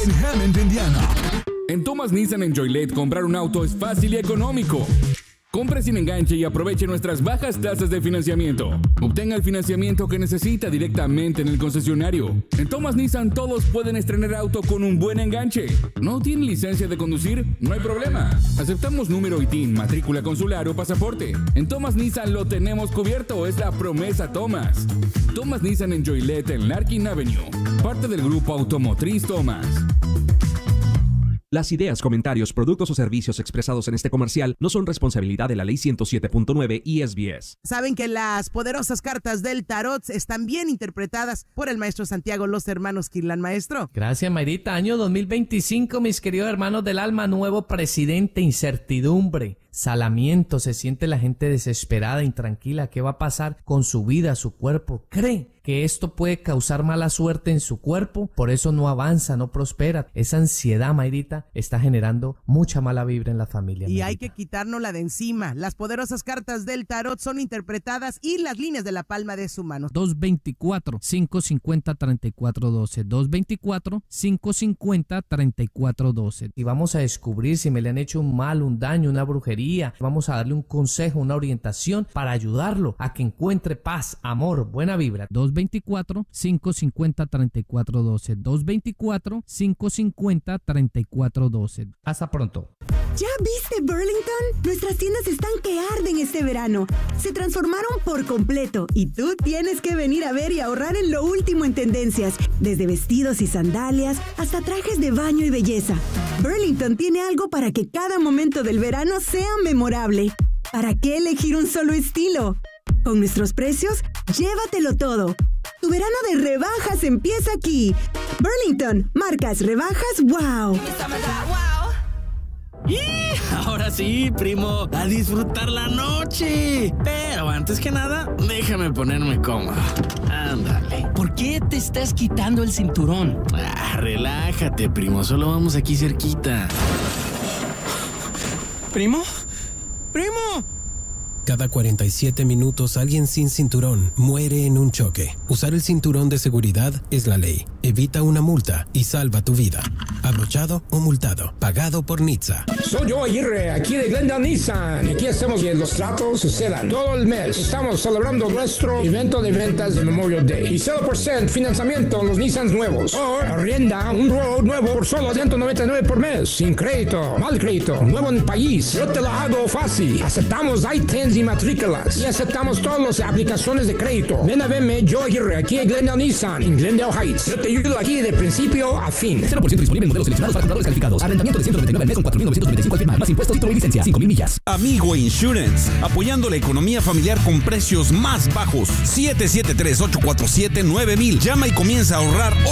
en Hammond, Indiana. En Thomas Nissan en Joliet, comprar un auto es fácil y económico. Compre sin enganche y aproveche nuestras bajas tasas de financiamiento. Obtenga el financiamiento que necesita directamente en el concesionario. En Thomas Nissan todos pueden estrenar auto con un buen enganche. ¿No tiene licencia de conducir? No hay problema. Aceptamos número ITIN, matrícula consular o pasaporte. En Thomas Nissan lo tenemos cubierto, es la promesa Thomas. Thomas Nissan en Joliet en Larkin Avenue. Parte del grupo automotriz Thomas. Las ideas, comentarios, productos o servicios expresados en este comercial no son responsabilidad de la Ley 107.9 y SBS. Saben que las poderosas cartas del tarot están bien interpretadas por el maestro Santiago, los hermanos Kirlan. Maestro. Gracias, Mayrita. Año 2025, mis queridos hermanos del alma, nuevo presidente, incertidumbre, salamiento, se siente la gente desesperada, intranquila. ¿Qué va a pasar con su vida, su cuerpo? Cree que esto puede causar mala suerte en su cuerpo, por eso no avanza, no prospera. Esa ansiedad, Mayrita, está generando mucha mala vibra en la familia. Y Mayrita, hay que quitárnosla de encima. Las poderosas cartas del tarot son interpretadas y las líneas de la palma de su mano. 224-550-3412. 224-550-3412. Y vamos a descubrir si me le han hecho un mal, un daño, una brujería. Vamos a darle un consejo, una orientación para ayudarlo a que encuentre paz, amor, buena vibra. 224-550-3412. 224-550-3412. Hasta pronto. ¿Ya viste Burlington? Nuestras tiendas están que arden este verano. Se transformaron por completo y tú tienes que venir a ver y ahorrar en lo último en tendencias, desde vestidos y sandalias hasta trajes de baño y belleza. Burlington tiene algo para que cada momento del verano sea memorable. ¿Para qué elegir un solo estilo? Con nuestros precios, llévatelo todo. Tu verano de rebajas empieza aquí. Burlington, marcas, rebajas, wow. ¡Y! Ahora sí, primo, a disfrutar la noche. Pero antes que nada, déjame ponerme cómodo. Ándale. ¿Por qué te estás quitando el cinturón? Relájate, primo, solo vamos aquí cerquita. ¿Primo? ¡Primo! Cada 47 minutos alguien sin cinturón muere en un choque. Usar el cinturón de seguridad es la ley. Evita una multa y salva tu vida. Abrochado o multado. Pagado por NHTSA. Soy yo, Aguirre, aquí de Glendale Nissan. Aquí hacemos que los tratos sucedan todo el mes. Estamos celebrando nuestro evento de ventas de Memorial Day. Y 0% financiamiento en los Nissans nuevos. O arrienda un Road nuevo por solo $199 por mes. Sin crédito, mal crédito, nuevo en el país. Yo te lo hago fácil. Aceptamos ITINs y matrículas. Y aceptamos todas las aplicaciones de crédito. Ven a verme, yo Aguirre, aquí en Glendale Nissan, en Glendale Heights. Yo te ayudo aquí de principio a fin. 0% disponible en modelos seleccionados para compradores calificados. Arrendamiento de $199 al mes con $4,995 al firmar. Más impuestos, título y licencia. 5,000 millas. Amigo Insurance, apoyando la economía familiar con precios más bajos. 773-847-9000. Llama y comienza a ahorrar